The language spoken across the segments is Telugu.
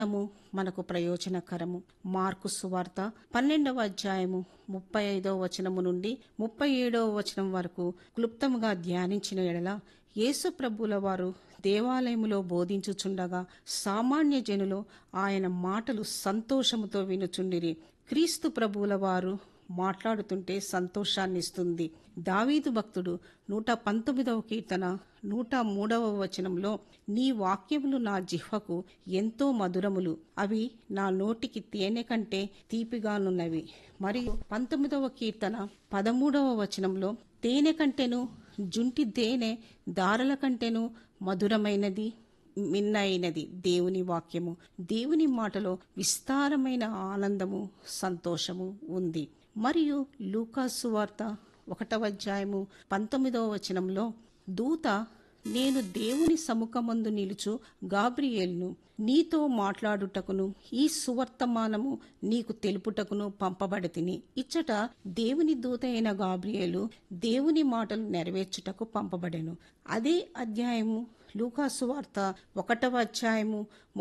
మనకు ప్రయోజనకరము. మార్కు సువార్త 12వ అధ్యాయము 35వ వచనము నుండి 37వ వచనం వరకు క్లుప్తముగా ధ్యానించిన ఎడల యేసు ప్రభువుల వారు దేవాలయములో బోధించుచుండగా సామాన్య జనులు ఆయన మాటలు సంతోషముతో వినుచుండిరి. క్రీస్తు ప్రభువుల వారు మాట్లాడుతుంటే సంతోషాన్నిస్తుంది. దావీదు భక్తుడు 119వ కీర్తన 103వ వచనంలో, నీ వాక్యములు నా జిహ్వకు ఎంతో మధురములు, అవి నా నోటికి తేనె కంటే తీపిగానున్నవి. మరియు 19వ కీర్తన 13వ వచనంలో, తేనె కంటెను జుంటి తేనె దారల కంటెను మధురమైనది మిన్నైనది దేవుని వాక్యము. దేవుని మాటలో విస్తారమైన ఆనందము సంతోషము ఉంది. మరియు లూకా సువార్త 1వ అధ్యాయము 19వ వచనంలో, దూత, నేను దేవుని సముఖమందు నిలుచు గాబ్రియేలును, నీతో మాట్లాడుటకును ఈ సువర్తమానము నీకు తెలుపుటకును పంపబడితిని. ఇచ్చట దేవుని దూత అయిన గాబ్రియేలు దేవుని మాటలు నెరవేర్చుటకు పంపబడెను. అదే అధ్యాయము లూకా సువార్త 1వ అధ్యాయము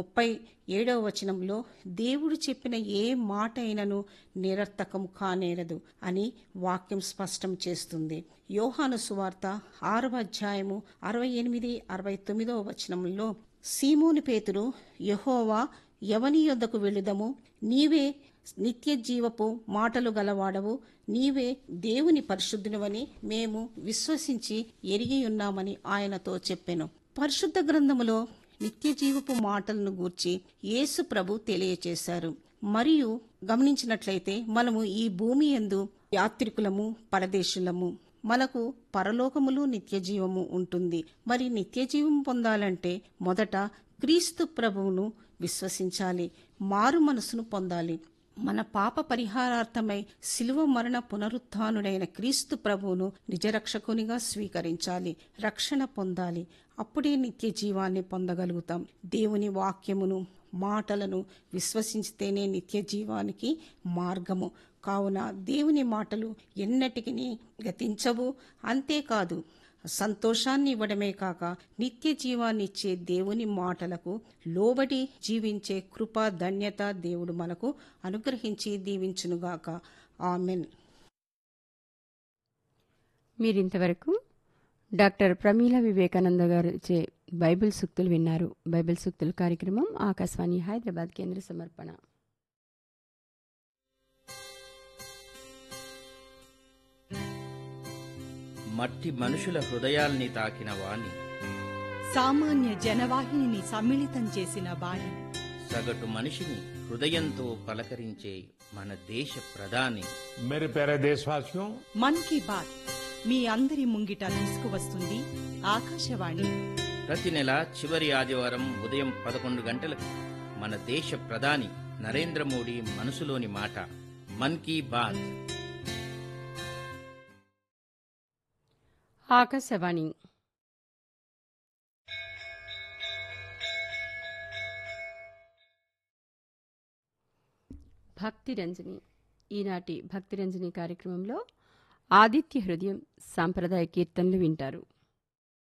37వ వచనంలో, దేవుడు చెప్పిన ఏ మాట అయినను నిరర్థకము కానేరదు అని వాక్యం స్పష్టం చేస్తుంది. యోహాను సువార్త 6వ అధ్యాయము 68, 69వ వచనంలో, సీమోను పేతురు, యెహోవా, ఎవని యొద్దకు వెళ్ళుదము? నీవే నిత్య జీవపు మాటలు గలవాడవు, నీవే దేవుని పరిశుద్ధునివని మేము విశ్వసించి ఎరిగి ఉన్నామని ఆయనతో చెప్పెను. పరిశుద్ధ గ్రంథములో నిత్య జీవపు మాటలను గూర్చి యేసు ప్రభు తెలియచేశారు. మరియు గమనించినట్లయితే మనము ఈ భూమి యందు యాత్రికులము, పరదేశులము. మనకు పరలోకములు నిత్య జీవము ఉంటుంది. మరి నిత్య జీవం పొందాలంటే మొదట క్రీస్తు ప్రభువును విశ్వసించాలి, మారు మనసును పొందాలి. మన పాప పరిహారార్థమై శిలువ మరణ పునరుత్థానుడైన క్రీస్తు ప్రభువును నిజరక్షకునిగా స్వీకరించాలి, రక్షణ పొందాలి. అప్పుడే నిత్య జీవాన్ని పొందగలుగుతాం. దేవుని వాక్యమును, మాటలను విశ్వసించితేనే నిత్య జీవానికి మార్గము. కావున దేవుని మాటలు ఎన్నటికి గతించవు. అంతేకాదు, సంతోషాన్ని ఇవ్వడమే కాక నిత్య జీవాన్ని ఇచ్చే దేవుని మాటలకు లోబడి జీవించే కృపా ధన్యత దేవుడు మనకు అనుగ్రహించి దీవించునుగాక. ఆమెన్. మీరింతవరకు డాక్టర్ ప్రమీల వివేకానంద గారు చే బైబిల్ సూక్తులు విన్నారు. బైబిల్ సూక్తులు కార్యక్రమం ఆకాశవాణి హైదరాబాద్ కేంద్ర సమర్పణ. మట్టి మనుషుల హృదయాల్ని తాకిన వాణి, సామాన్య జనవాహిని సమ్మిళితం చేసిన బాణి, సగటు మనిషిని హృదయంతో పలకరించే మన దేశ ప్రధాని. मेरे प्यारे देशवासियों, మన్ కీ బాత్ మీ అందరి ముంగిట తీసుకువస్తుంది ఆకాశవాణి. ప్రతి నెల చివరి ఆదివారం ఉదయం 11 గంటలకు మన దేశ ప్రధాని నరేంద్ర మోడీ మనసులోని మాట మన్ కీ బాత్. ఆకాశవాణి. భక్తిరంజని. ఈనాటి భక్తిరంజని కార్యక్రమంలో ఆదిత్య హృదయం సాంప్రదాయ కీర్తనలు వింటారు.